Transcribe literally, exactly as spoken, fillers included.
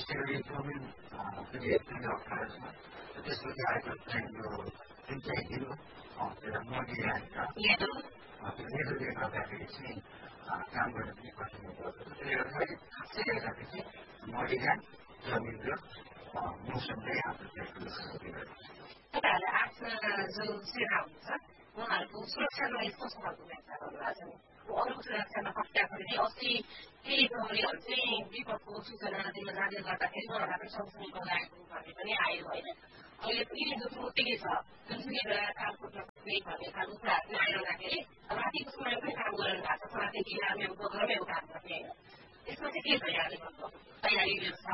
त्यसरी ग्रामीण पनि एकदमै अप्ठ्यारो छ त्यसपछि आएको चाहिँ यो जुन चाहिँ हिल मोडी आएका नेहरूले गर्दाखेरि चाहिँ काम गर्न पनि कठिन पर्छ त्यसले गर्दाखेरि खासै हेर्दाखेरि चाहिँ मोडी जमिन र मौसमले हाम्रो चाहिँ ठुलो सहयोगी गरेको छ। तपाईँहरूले आफ्ना जो सेना हुन्छ उहाँहरूको सुरक्षामा कस्तो खालको व्याख्या गर्नुभएको छ अरू सुरक्षामा हत्या पनि अस्ति केही प्रहरीहरू चाहिँ विपदको सूचना दिन जाँदै गर्दाखेरि उहाँहरूलाई पनि सँगसँगै लगाएको भन्ने पनि आयो होइन अहिले पनि जुन उत्तिकै छ जुनसुकै बेला काम कुट्न सक्ने भन्ने खालको कुराहरू आइरहँदाखेरि रातिको समय पनि काम गरिरहनु भएको छ राति जिल्लामा प्रोग्रामै काम गर्ने होइन त्यसमा चाहिँ के भइहाल्यो भन्नु तयारी व्यवस्था